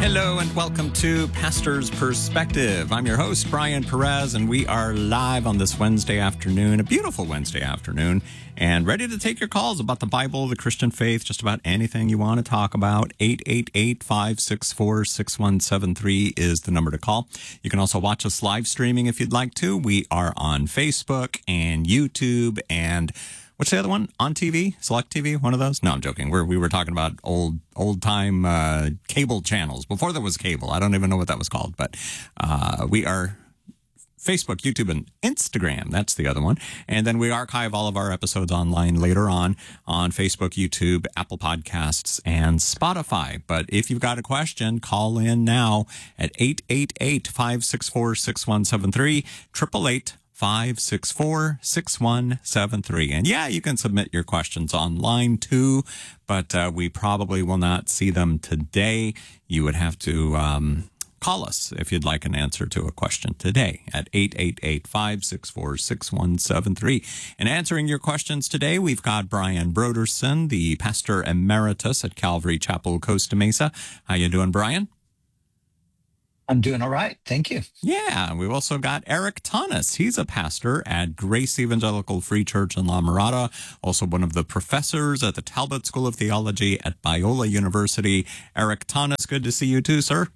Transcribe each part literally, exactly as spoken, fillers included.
Hello and welcome to Pastor's Perspective. I'm your host, Brian Perez, and we are live on this Wednesday afternoon, a beautiful Wednesday afternoon, and ready to take your calls about the Bible, the Christian faith, just about anything you want to talk about. eight eight eight, five six four, six one seven three is the number to call. You can also watch us live streaming if you'd like to. We are on Facebook and YouTube and what's the other one? On T V? Select T V? One of those? No, I'm joking. We're, we were talking about old old time uh, cable channels. Before there was cable. I don't even know what that was called. But uh, we are Facebook, YouTube, and Instagram. That's the other one. And then we archive all of our episodes online later on on Facebook, YouTube, Apple Podcasts, and Spotify. But if you've got a question, call in now at eight eight eight, five six four, six one seven three, eight eight eight, five six four, six one seven three. And yeah, you can submit your questions online too, but uh, we probably will not see them today. You would have to um, call us if you'd like an answer to a question today at eight eight eight, five six four, six one seven three. And answering your questions today, we've got Brian Broderson, the pastor emeritus at Calvary Chapel, Costa Mesa. How you doing, Brian? I'm doing all right. Thank you. Yeah. We've also got Eric Tanis. He's a pastor at Grace Evangelical Free Church in La Mirada, also one of the professors at the Talbot School of Theology at Biola University. Eric Tanis, good to see you too, sir.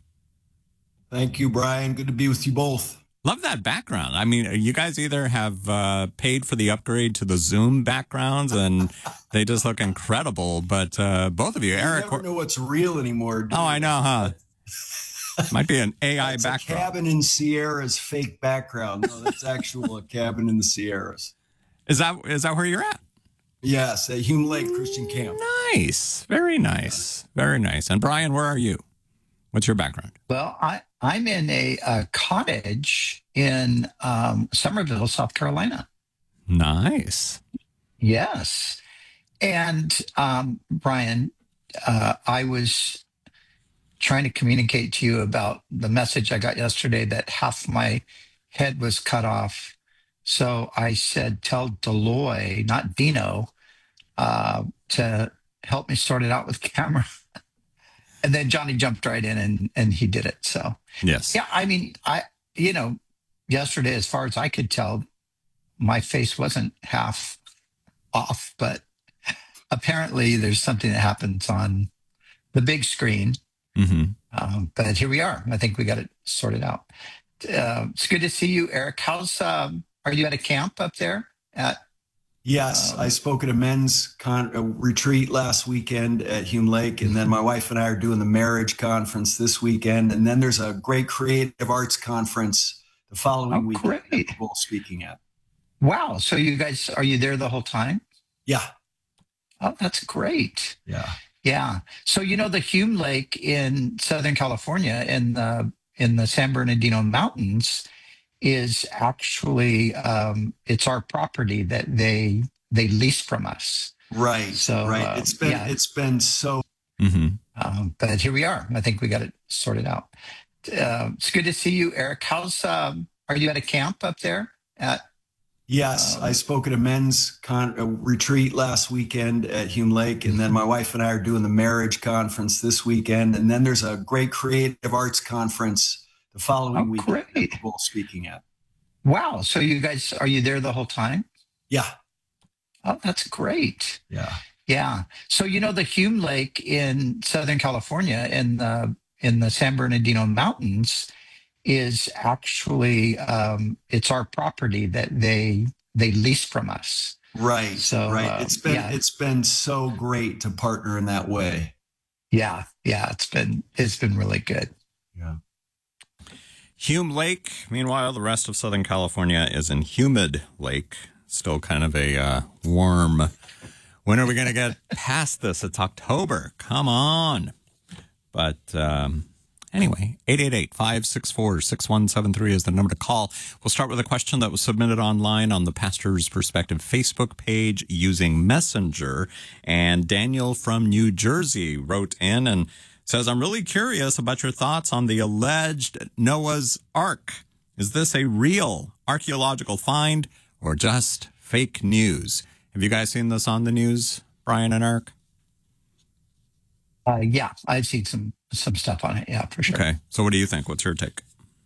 Thank you, Brian. Good to be with you both. Love that background. I mean, you guys either have uh, paid for the upgrade to the Zoom backgrounds, and they just look incredible. But uh, both of you, you Eric. never know what's real anymore. Oh, I know, huh? Might be an A I that's background. A cabin in Sierras fake background. No, that's actual a cabin in the Sierras. Is that is that where you're at? Yes, at Hume Lake Christian Camp. Nice. Very nice. Very nice. And Brian, where are you? What's your background? Well, I, I'm in a, a cottage in um, Somerville, South Carolina. Nice. Yes. And um, Brian, uh, I was trying to communicate to you about the message I got yesterday that half my head was cut off. So I said, tell Deloy, not Dino, uh, to help me sort it out with camera. And then Johnny jumped right in and, and he did it. So, yes. Yeah, I mean, I, you know, yesterday, as far as I could tell, my face wasn't half off, but apparently there's something that happens on the big screen. Mm-hmm. Um, but here we are. I think we got it sorted out. Uh, it's good to see you, Eric. How's, um, are you at a camp up there? At Yes, um, I spoke at a men's con- a retreat last weekend at Hume Lake, and then my wife and I are doing the marriage conference this weekend, and then there's a great creative arts conference the following oh, weekend great. that we're both speaking at. Wow. So you guys, are you there the whole time? Yeah. Oh, that's great. Yeah. Yeah. So, you know, the Hume Lake in Southern California in the, in the San Bernardino Mountains is actually, um, it's our property that they, they lease from us. Right. So, right. Uh, it's been, yeah. it's been so. Mm-hmm. Um, but here we are. I think we got it sorted out. Uh, it's good to see you, Eric. How's, um, are you at a camp up there at, Yes, um, I spoke at a men's con- a retreat last weekend at Hume Lake, and then my wife and I are doing the marriage conference this weekend, and then there's a great creative arts conference the following oh, weekend great. that we're both speaking at. Wow. So you guys, are you there the whole time? Yeah. Oh, that's great. Yeah. Yeah. So, you know, the Hume Lake in Southern California in the, in the San Bernardino Mountains is actually, um, it's our property that they, they lease from us. Right. So, right. Uh, It's been, yeah. it's been so great to partner in that way. Yeah. Yeah. It's been, it's been really good. Yeah. Hume Lake. Meanwhile, the rest of Southern California is in Humid Lake. Still kind of a uh, warm. When are we going to get past this? It's October. Come on. But um, anyway, eight eight eight, five six four, six one seven three is the number to call. We'll start with a question that was submitted online on the Pastor's Perspective Facebook page using Messenger. And Daniel from New Jersey wrote in and says, I'm really curious about your thoughts on the alleged Noah's Ark. Is this a real archaeological find or just fake news? Have you guys seen this on the news, Brian and Eric? Uh, yeah, I've seen some some stuff on it. Yeah, for sure. Okay. So what do you think? What's your take?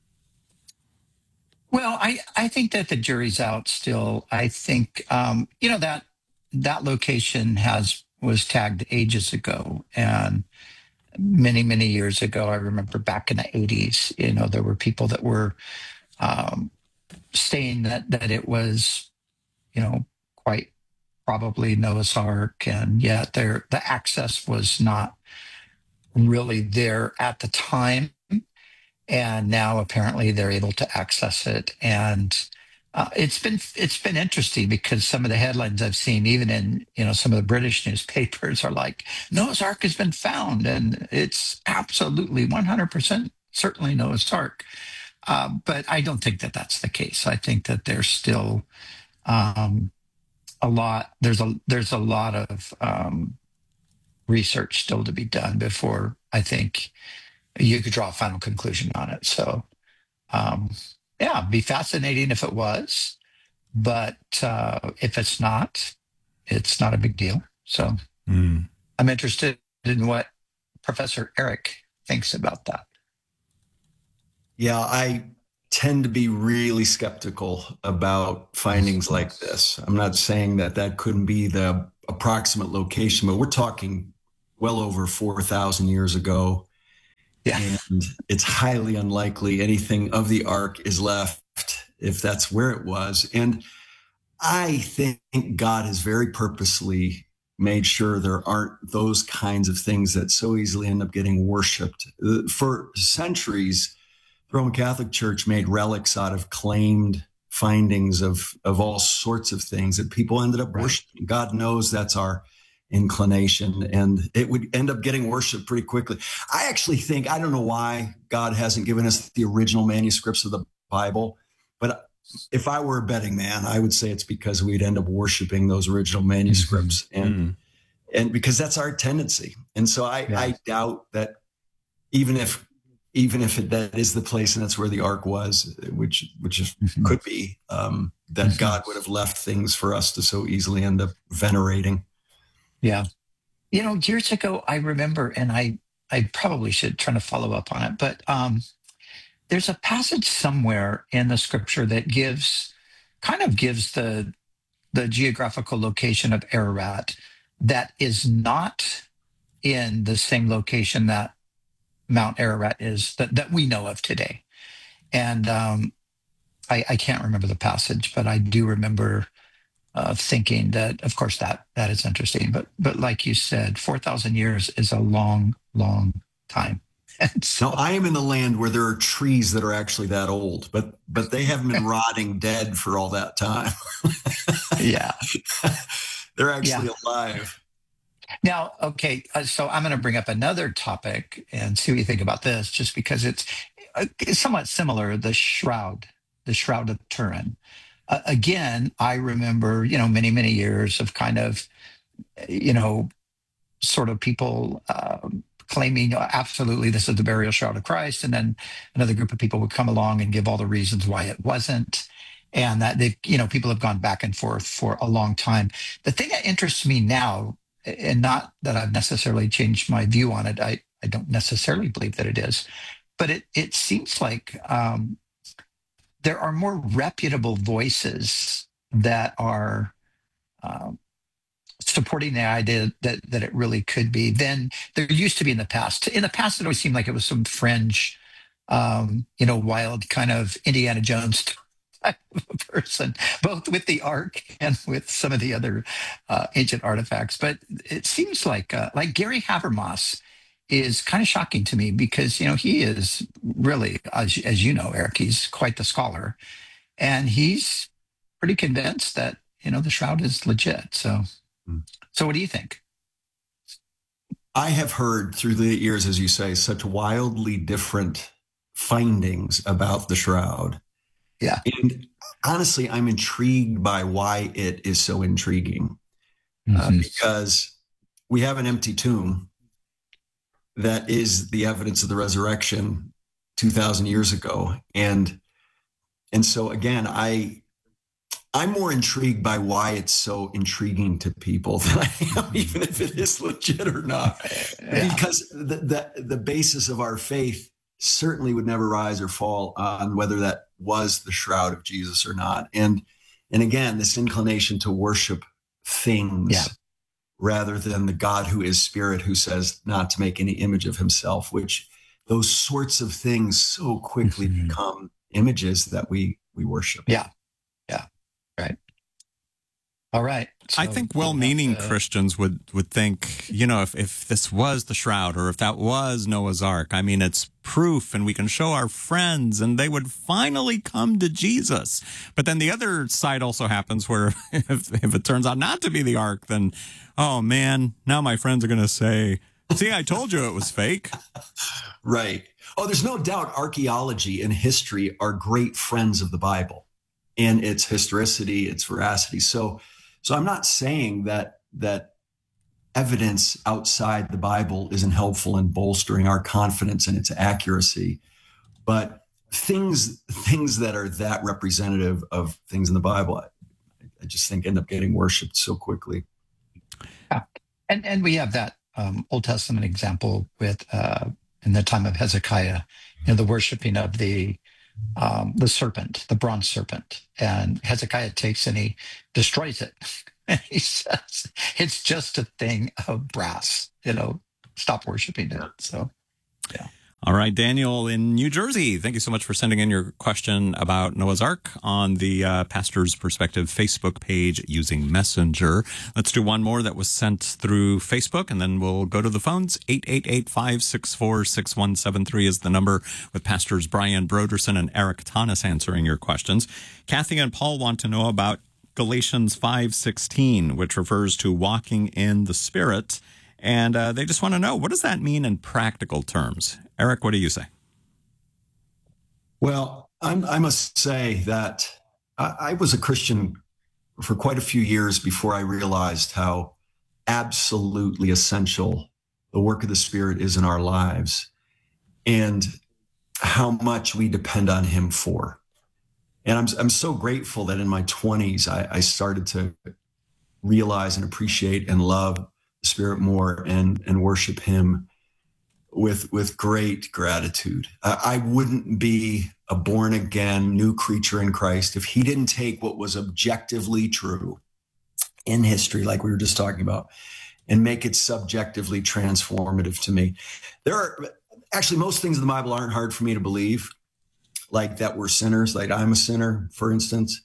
Well, I, I think that the jury's out still. I think, um, you know, that that location has was tagged ages ago, and many, many years ago, I remember back in the eighties, you know, there were people that were um, saying that, that it was, you know, quite probably Noah's Ark. And yet there, the access was not really there at the time. And now apparently they're able to access it. And uh, it's been it's been interesting because some of the headlines I've seen, even in you know some of the British newspapers, are like Noah's Ark has been found, and it's absolutely one hundred percent certainly Noah's Ark. Uh, but I don't think that that's the case. I think that there's still um, a lot. There's a there's a lot of um, research still to be done before I think you could draw a final conclusion on it. So. Um, yeah, it'd be fascinating if it was, but uh, if it's not, it's not a big deal. So Mm. I'm interested in what Professor Eric thinks about that. Yeah, I tend to be really skeptical about findings like this. I'm not saying that that couldn't be the approximate location, but we're talking well over four thousand years ago. Yeah. And it's highly unlikely anything of the ark is left if that's where it was. And I think God has very purposely made sure there aren't those kinds of things that so easily end up getting worshiped. For centuries, the Roman Catholic Church made relics out of claimed findings of, of all sorts of things that people ended up Right. worshiping. God knows that's our inclination, and it would end up getting worshiped pretty quickly. I actually think, I don't know why God hasn't given us the original manuscripts of the Bible, but if I were a betting man, I would say it's because we'd end up worshiping those original manuscripts. Mm-hmm. And Mm. and because that's our tendency. And so I, Yeah. I doubt that even if even if it, that is the place and that's where the ark was, which which is, Mhm. could be, um, that Mhm. God would have left things for us to so easily end up venerating. Yeah. You know, years ago, I remember, and I, I probably should try to follow up on it, but um, there's a passage somewhere in the scripture that gives, kind of gives the, the geographical location of Ararat that is not in the same location that Mount Ararat is, that, that we know of today. And um, I, I can't remember the passage, but I do remember uh, thinking that, of course, that that is interesting. But but like you said, four thousand years is a long, long time. And so, Now, I am in the land where there are trees that are actually that old, but but they haven't been rotting dead for all that time. yeah. They're actually Yeah. alive. Now, okay, uh, so I'm going to bring up another topic and see what you think about this, just because it's, uh, it's somewhat similar. The shroud, the shroud of Turin. Uh, again, I remember, you know, many many years of kind of, you know, sort of people um, claiming "Oh, absolutely this is the burial shroud of Christ," and then another group of people would come along and give all the reasons why it wasn't, and that they, you know, people have gone back and forth for a long time. The thing that interests me now, and not that I've necessarily changed my view on it, I I don't necessarily believe that it is, but it it seems like um, there are more reputable voices that are. Um, supporting the idea that that it really could be than there used to be in the past. In the past, it always seemed like it was some fringe, um, you know, wild kind of Indiana Jones type of a person, both with the Ark and with some of the other uh, ancient artifacts. But it seems like uh, like Gary Habermas is kind of shocking to me because you know he is really, as, as you know, Eric, he's quite the scholar, and he's pretty convinced that you know the shroud is legit. So. So what do you think? I have heard through the years, as you say, such wildly different findings about the shroud. Yeah. And honestly, I'm intrigued by why it is so intriguing. Mm-hmm. Uh, because we have an empty tomb that is the evidence of the resurrection two thousand years ago. And, and so again, I, I'm more intrigued by why it's so intriguing to people than I am, even if it is legit or not. Yeah. Because the, the the basis of our faith certainly would never rise or fall on whether that was the shroud of Jesus or not. And and again, this inclination to worship things yeah. rather than the God who is spirit, who says not to make any image of himself, which those sorts of things so quickly mm-hmm. become images that we we worship. Yeah. Yeah. Right. All right. So I think well-meaning to... Christians would, would think, you know, if, if this was the shroud or if that was Noah's Ark, I mean, it's proof and we can show our friends and they would finally come to Jesus. But then the other side also happens where if, if it turns out not to be the Ark, then, oh, man, now my friends are going to say, see, I told you it was fake. Right. Oh, there's no doubt archaeology and history are great friends of the Bible and its historicity, its veracity. So, so I'm not saying that that evidence outside the Bible isn't helpful in bolstering our confidence in its accuracy, but things things that are that representative of things in the Bible, I, I just think end up getting worshipped so quickly. Yeah. And and we have that um, Old Testament example with uh, in the time of Hezekiah, you know, the worshiping of the um, the serpent, the bronze serpent, and Hezekiah takes and he destroys it. And he says, "It's just a thing of brass. You know, stop worshiping it." So, yeah. All right, Daniel in New Jersey, thank you so much for sending in your question about Noah's Ark on the uh, Pastor's Perspective Facebook page using Messenger. Let's do one more that was sent through Facebook, and then we'll go to the phones. eight eight eight, five six four, six one seven three is the number, with Pastors Brian Brodersen and Eric Thomas answering your questions. Kathy and Paul want to know about Galatians five sixteen, which refers to walking in the Spirit. And uh, they just want to know, what does that mean in practical terms? Eric, what do you say? Well, I'm, I must say that I, I was a Christian for quite a few years before I realized how absolutely essential the work of the Spirit is in our lives and how much we depend on him for. And I'm, I'm so grateful that in my twenties, I, I started to realize and appreciate and love Spirit more and and worship him with with great gratitude. I, I wouldn't be a born again new creature in Christ if he didn't take what was objectively true in history, like we were just talking about, and make it subjectively transformative to me. There are actually most things in the Bible aren't hard for me to believe, like that we're sinners, like I'm a sinner, for instance.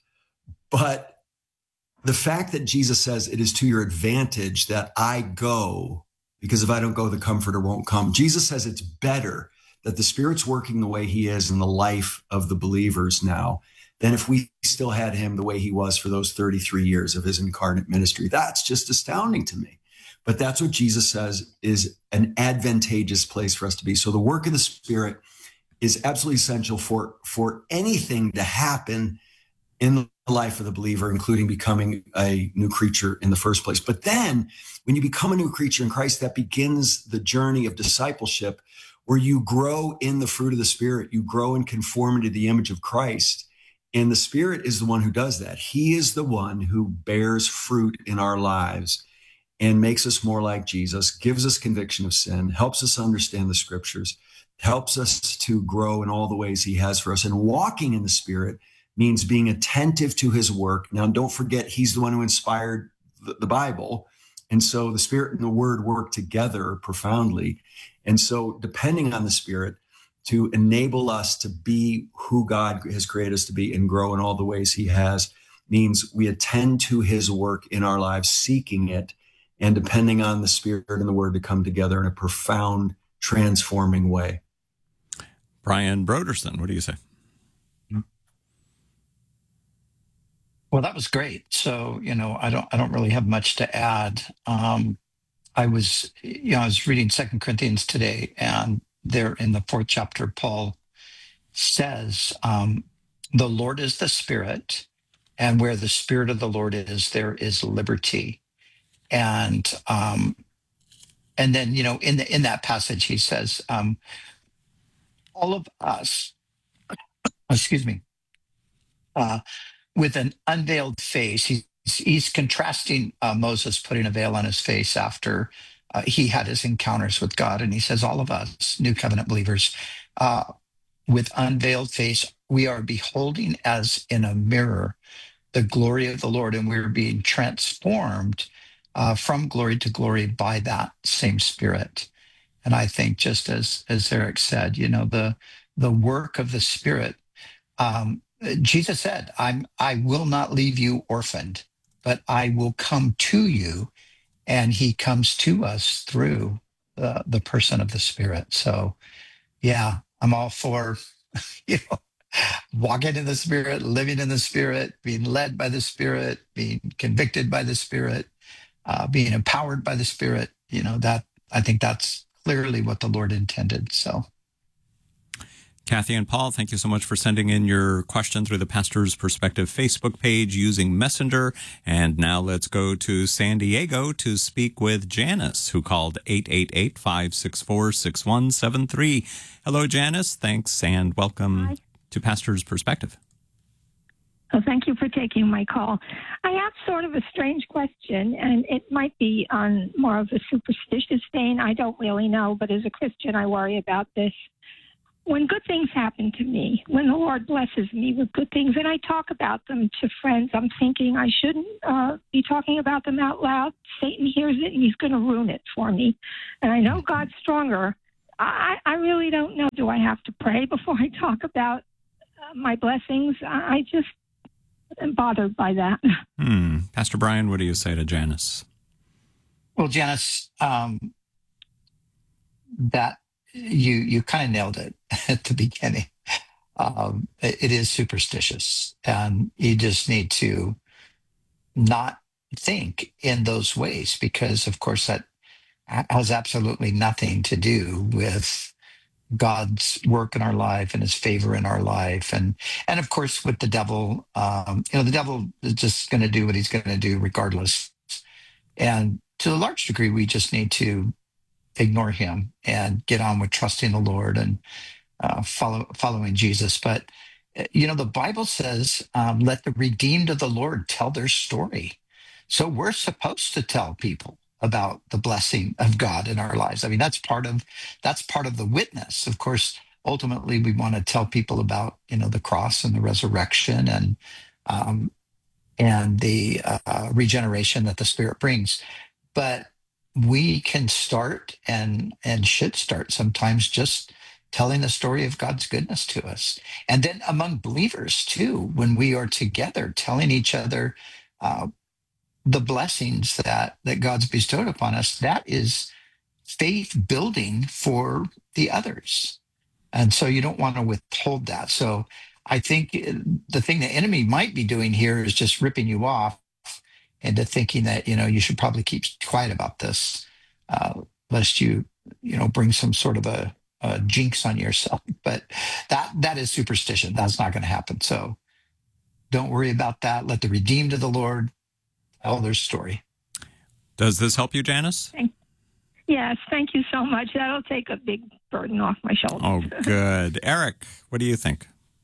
But the fact that Jesus says it is to your advantage that I go, because if I don't go, the Comforter won't come. Jesus says it's better that the Spirit's working the way he is in the life of the believers now than if we still had him the way he was for those thirty-three years of his incarnate ministry. That's just astounding to me. But that's what Jesus says is an advantageous place for us to be. So the work of the Spirit is absolutely essential for, for anything to happen in the life of the believer, including becoming a new creature in the first place. But then when you become a new creature in Christ, that begins the journey of discipleship where you grow in the fruit of the Spirit. You grow in conformity to the image of Christ. And the Spirit is the one who does that. He is the one who bears fruit in our lives and makes us more like Jesus, gives us conviction of sin, helps us understand the scriptures, helps us to grow in all the ways he has for us. And walking in the Spirit means being attentive to his work. Now, don't forget, he's the one who inspired the, the Bible. And so the Spirit and the Word work together profoundly. And so depending on the Spirit to enable us to be who God has created us to be and grow in all the ways he has means we attend to his work in our lives, seeking it, and depending on the Spirit and the Word to come together in a profound, transforming way. Brian Brodersen, what do you say? Well, that was great. So, you know, I don't, I don't really have much to add. Um, I was, you know, I was reading Second Corinthians today, and there in the fourth chapter, Paul says, um, "The Lord is the Spirit, and where the Spirit of the Lord is, there is liberty." And um, and then, you know, in the in that passage, he says, um, "All of us, excuse me." Uh, with an unveiled face. He's, he's contrasting uh, Moses putting a veil on his face after uh, he had his encounters with God. And he says, all of us, New Covenant believers, uh, with unveiled face, we are beholding as in a mirror the glory of the Lord, and we're being transformed uh, from glory to glory by that same Spirit. And I think, just as as Eric said, you know, the the work of the Spirit. Um, Jesus said, "I'm I will not leave you orphaned, but I will come to you," and He comes to us through the the person of the Spirit. So, yeah, I'm all for you know walking in the Spirit, living in the Spirit, being led by the Spirit, being convicted by the Spirit, uh, being empowered by the Spirit. You know, that I think that's clearly what the Lord intended. So, Kathy and Paul, thank you so much for sending in your question through the Pastor's Perspective Facebook page using Messenger. And now let's go to San Diego to speak with Janice, who called eight eight eight, five six four, six one seven three. Hello, Janice. Thanks and welcome Hi. to Pastor's Perspective. Oh, thank you for taking my call. I have sort of a strange question, and it might be on more of a superstitious vein. I don't really know, but as a Christian, I worry about this. When good things happen to me, when the Lord blesses me with good things, and I talk about them to friends, I'm thinking I shouldn't uh, be talking about them out loud. Satan hears it, and he's going to ruin it for me. And I know God's stronger. I, I really don't know. Do I have to pray before I talk about uh, my blessings? I, I just am bothered by that. Hmm. Pastor Brian, what do you say to Janice? Well, Janice, um, that you you kind of nailed it at the beginning. Um, it, it is superstitious, and you just need to not think in those ways, because, of course, that has absolutely nothing to do with God's work in our life and His favor in our life, and and of course with the devil. Um, you know, the devil is just going to do what he's going to do regardless, and to a large degree, we just need to ignore him and get on with trusting the Lord and uh, follow following Jesus. But you know, the Bible says, um, "Let the redeemed of the Lord tell their story." So we're supposed to tell people about the blessing of God in our lives. I mean, that's part of that's part of the witness. Of course, ultimately, we want to tell people about, you know, the cross and the resurrection and um, and the uh, regeneration that the Spirit brings. But we can start and and should start sometimes just telling the story of God's goodness to us. And then among believers too, when we are together telling each other uh, the blessings that that God's bestowed upon us, that is faith building for the others. And so you don't want to withhold that. So I think the thing the enemy might be doing here is just ripping you off into thinking that, you know, you should probably keep quiet about this, uh, lest you, you know, bring some sort of a, a jinx on yourself. But that that is superstition. That's not going to happen. So don't worry about that. Let the redeemed of the Lord tell their story. Does this help you, Janice? Thank, yes, thank you so much. That'll take a big burden off my shoulders. Oh, good. Eric, what do you think?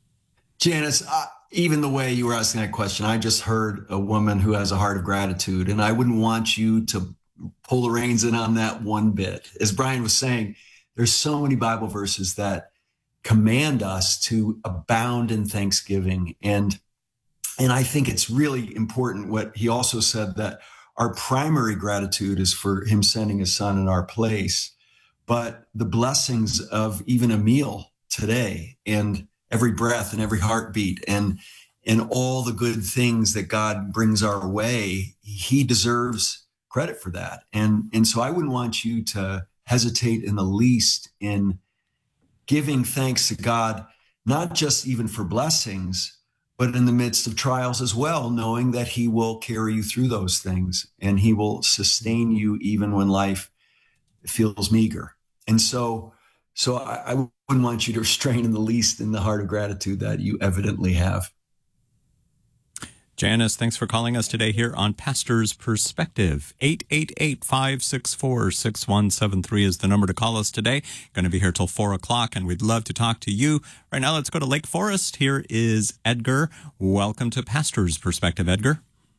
Janice, uh, even the way you were asking that question, I just heard a woman who has a heart of gratitude, and I wouldn't want you to pull the reins in on that one bit. As Brian was saying, there's so many Bible verses that command us to abound in thanksgiving. And, and I think it's really important what he also said, that our primary gratitude is for him sending his son in our place, but the blessings of even a meal today and every breath and every heartbeat and and all the good things that God brings our way, he deserves credit for that. And, and so I wouldn't want you to hesitate in the least in giving thanks to God, not just even for blessings, but in the midst of trials as well, knowing that he will carry you through those things and he will sustain you even when life feels meager. And so, so I, I wouldn't want you to restrain in the least in the heart of gratitude that you evidently have. Janice, thanks for calling us today here on Pastor's Perspective. eight eight eight, five six four, six one seven three is the number to call us today. Going to be here till four o'clock, and we'd love to talk to you. Right now, let's go to Lake Forest. Here is Edgar. Welcome to Pastor's Perspective, Edgar.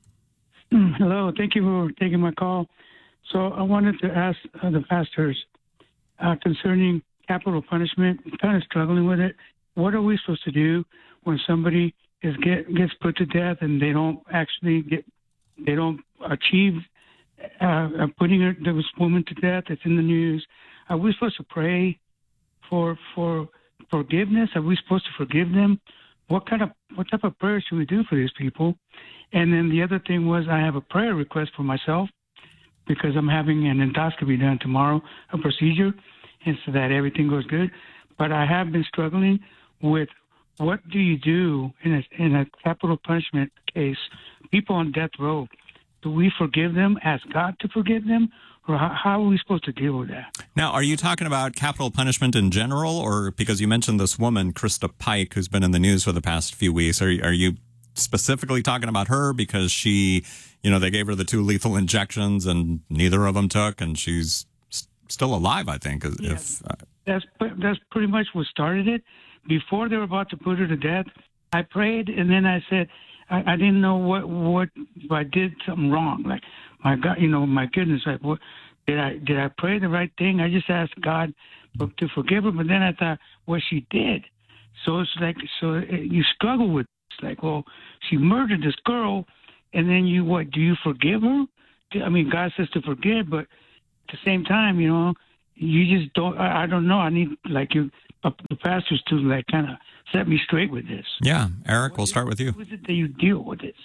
Hello. Thank you for taking my call. So I wanted to ask uh, the pastors uh, concerning capital punishment. I'm kind of struggling with it. What are we supposed to do when somebody is get gets put to death and they don't actually get they don't achieve uh, putting her, this woman to death? It's in the news. Are we supposed to pray for for forgiveness? Are we supposed to forgive them? What kind of what type of prayer should we do for these people? And then the other thing was, I have a prayer request for myself because I'm having an endoscopy done tomorrow, a procedure, and so that everything goes good. But I have been struggling with what do you do in a, in a capital punishment case, people on death row. Do we forgive them, ask God to forgive them, or how, how are we supposed to deal with that? Now, are you talking about capital punishment in general, or because you mentioned this woman, Krista Pike, who's been in the news for the past few weeks, are, are you specifically talking about her because she, you know, they gave her the two lethal injections and neither of them took, and she's s- still alive, I think. If, Yeah, uh, that's, that's pretty much what started it. Before they were about to put her to death, I prayed, and then I said, I, I didn't know what, what, if I did something wrong. Like, my God, you know, my goodness, like, what, did I, did I pray the right thing? I just asked God for, to forgive her, but then I thought, well, she did. So it's like, so it, you struggle with it. It's like, well, she murdered this girl, and then you, what, do you forgive her? I mean, God says to forgive, but at the same time, you know, you just don't, I, I don't know. I need, like, you, uh, the pastors to, like, kind of set me straight with this. yeah, Eric, we'll start with you. How is it that you deal with this?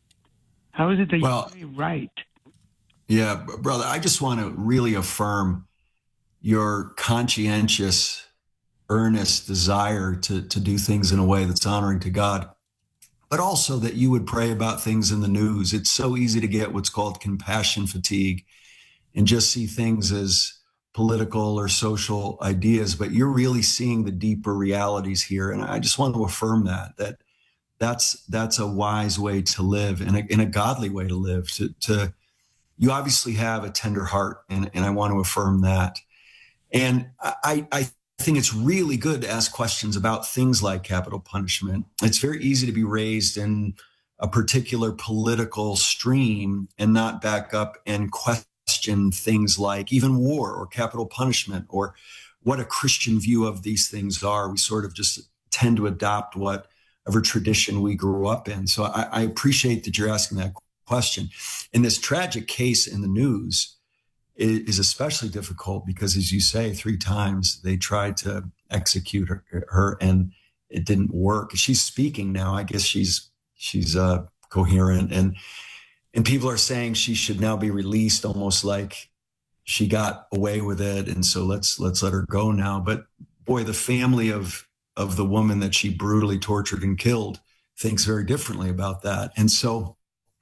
How is it that Well, you pray right? Yeah, brother, I just want to really affirm your conscientious, earnest desire to, to do things in a way that's honoring to God, but also that you would pray about things in the news. It's so easy to get what's called compassion fatigue and just see things as political or social ideas, but you're really seeing the deeper realities here. And I just want to affirm that, that that's, that's a wise way to live and a, in a godly way to live, to, to, you obviously have a tender heart, and, and I want to affirm that. And I, I think it's really good to ask questions about things like capital punishment. It's very easy to be raised in a particular political stream and not back up and question things like even war or capital punishment or what a Christian view of these things are. We sort of just tend to adopt whatever tradition we grew up in. So I, I appreciate that you're asking that question. And this tragic case in the news is, is especially difficult because, as you say, three times they tried to execute her, her and it didn't work. She's speaking now. I guess she's she's uh, coherent, and and people are saying she should now be released, almost like she got away with it, and so let's let's let her go now. But boy, the family of of the woman that she brutally tortured and killed thinks very differently about that, and so.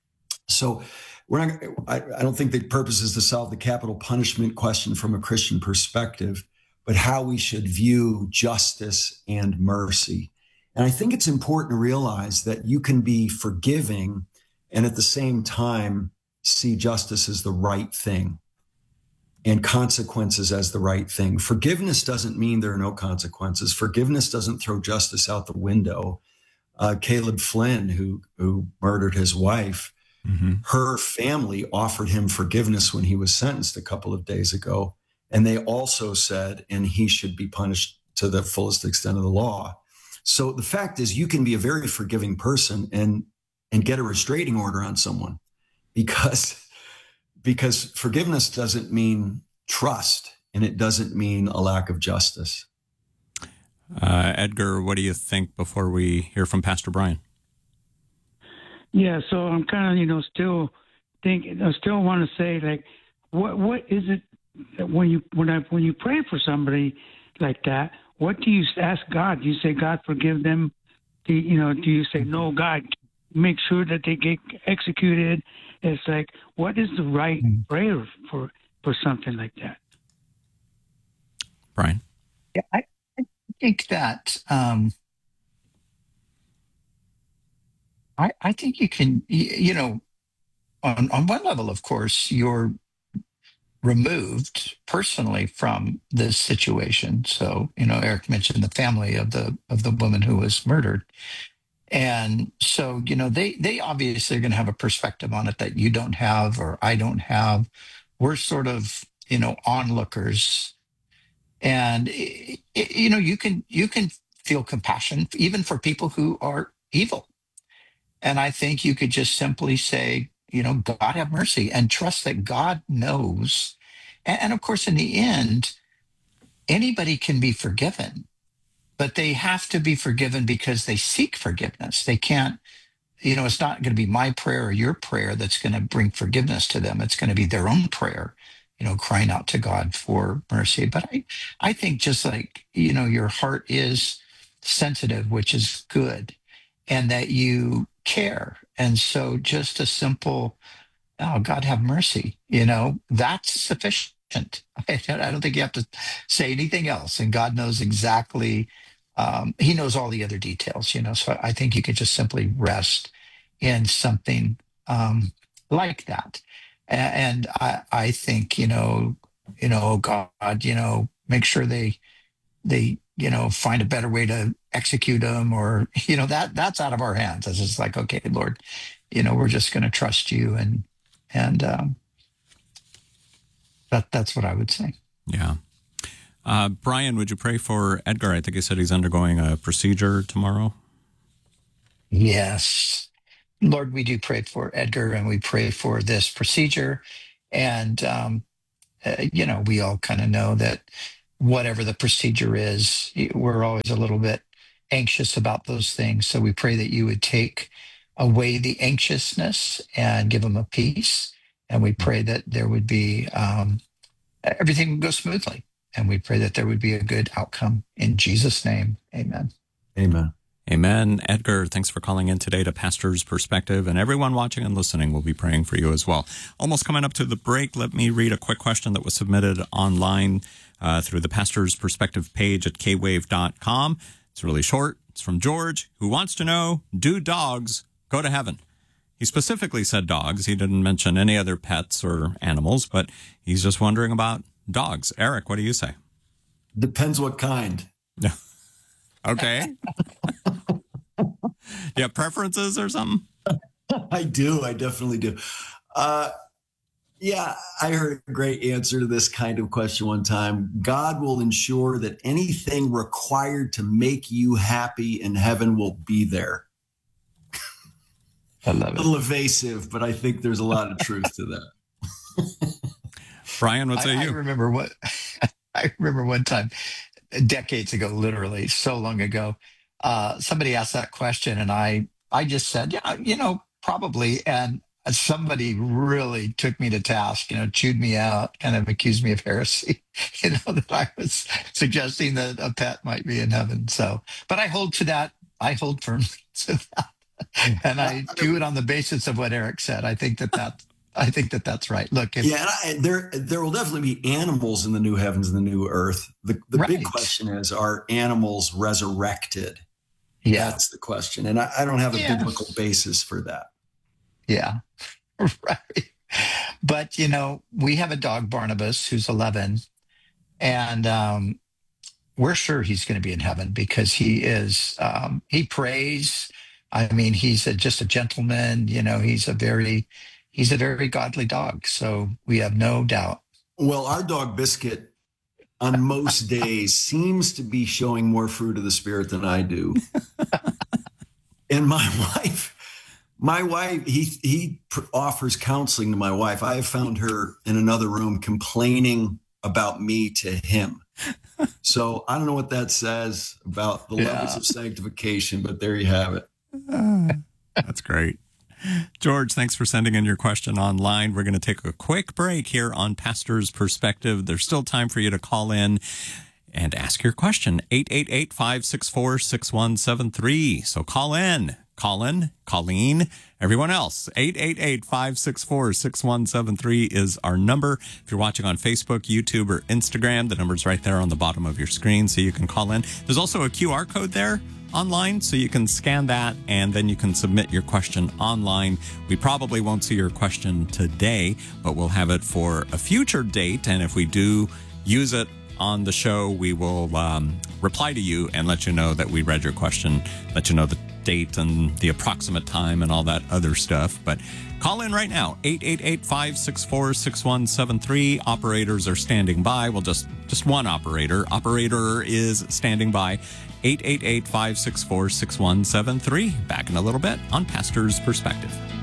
So we're not, I, I don't think the purpose is to solve the capital punishment question from a Christian perspective, but how we should view justice and mercy. And I think it's important to realize that you can be forgiving and at the same time see justice as the right thing and consequences as the right thing. Forgiveness doesn't mean there are no consequences. Forgiveness doesn't throw justice out the window. Uh, Caleb Flynn, who, who murdered his wife, mm-hmm. her family offered him forgiveness when he was sentenced a couple of days ago. And they also said, and he should be punished to the fullest extent of the law. So the fact is, you can be a very forgiving person and, and get a restraining order on someone because, because forgiveness doesn't mean trust, and it doesn't mean a lack of justice. Uh, Edgar, what do you think before we hear from Pastor Brian? Yeah, so I'm kind of, you know, still thinking, I still want to say, like, what what is it that when you when I when you pray for somebody like that, what do you ask God? Do you say, God, forgive them? Do you, you know? Do you say, no, God, make sure that they get executed? It's like, what is the right mm-hmm. prayer for for something like that? Brian? Yeah, I, I think that um, I, I think you can, you, you know, on, on one level, of course, you're removed personally from this situation. So, you know, Eric mentioned the family of the of the woman who was murdered. And so, you know, they they obviously are going to have a perspective on it that you don't have or I don't have. We're sort of, you know, onlookers. And it, it, you know, you can you can feel compassion even for people who are evil. And I think you could just simply say, you know, God have mercy, and trust that God knows. And, and of course, in the end, anybody can be forgiven, but they have to be forgiven because they seek forgiveness. They can't, you know, it's not going to be my prayer or your prayer that's going to bring forgiveness to them. It's going to be their own prayer, you know, crying out to God for mercy. But I, I think just like, you know, your heart is sensitive, which is good, and that you care. And so just a simple, oh, God have mercy, you know, that's sufficient. I don't think you have to say anything else. And God knows exactly, um, he knows all the other details, you know, so I think you could just simply rest in something um, like that. And I, I think, you know, you know, God, you know, make sure they, they, you know, find a better way to execute them, or, you know, that that's out of our hands. It's just like, okay, Lord, you know, we're just going to trust you. And, and um, that that's what I would say. Yeah. Uh, Brian, would you pray for Edgar? I think he said he's undergoing a procedure tomorrow. Yes. Lord, we do pray for Edgar, and we pray for this procedure. And, um, uh, you know, we all kind of know that whatever the procedure is, we're always a little bit anxious about those things. So we pray that you would take away the anxiousness and give them a peace. And we pray that there would be, um, everything would go smoothly. And we pray that there would be a good outcome in Jesus' name. Amen. Amen. Amen. Edgar, thanks for calling in today to Pastor's Perspective, and everyone watching and listening will be praying for you as well. Almost coming up to the break, let me read a quick question that was submitted online uh, through the Pastor's Perspective page at k wave dot com. It's really short. It's from George, who wants to know, do dogs go to heaven? He specifically said dogs. He didn't mention any other pets or animals, but he's just wondering about dogs. Eric, what do you say? Depends what kind. Okay. You have preferences or something? I do. I definitely do. Uh, yeah, I heard a great answer to this kind of question one time. God will ensure that anything required to make you happy in heaven will be there. I love it. A little evasive, but I think there's a lot of truth to that. Brian, what say I, you? I remember what I remember one time, decades ago, literally so long ago, uh, somebody asked that question, and I I just said, yeah, you know, probably. And somebody really took me to task, you know, chewed me out, kind of accused me of heresy, you know, that I was suggesting that a pet might be in heaven. So, but I hold to that. I hold firmly to that. And I do it on the basis of what Eric said. I think that that I think that that's right. Look, if, yeah, and I, there there will definitely be animals in the new heavens and the new earth. The the right. big question is, are animals resurrected? Yeah, that's the question, and I, I don't have a yeah. biblical basis for that. Yeah, right. But you know, we have a dog, Barnabas, who's eleven, and um, we're sure he's going to be in heaven because he is. Um, he prays. I mean, he's a, just a gentleman. You know, he's a very, he's a very godly dog. So we have no doubt. Well, our dog Biscuit, on most days, seems to be showing more fruit of the Spirit than I do. And my wife, my wife, he he pr- offers counseling to my wife. I have found her in another room complaining about me to him. So I don't know what that says about the Yeah. levels of sanctification, but there you have it. Uh, that's great. George, thanks for sending in your question online. We're going to take a quick break here on Pastor's Perspective. There's still time for you to call in and ask your question. eight eight eight, five six four, six one seven three. So call in. Colin, Colleen, everyone else. eight eight eight, five six four, six one seven three is our number. If you're watching on Facebook, YouTube, or Instagram, the number's right there on the bottom of your screen, so you can call in. There's also a Q R code there online, so you can scan that and then you can submit your question online. We probably won't see your question today, but we'll have it for a future date. And if we do use it on the show, we will um, reply to you and let you know that we read your question, let you know the date and the approximate time and all that other stuff. But call in right now, eight eight eight, five six four, six one seven three. Operators are standing by. Well, just, just one operator. Operator is standing by. eight eight eight, five six four, six one seven three. Back in a little bit on Pastor's Perspective.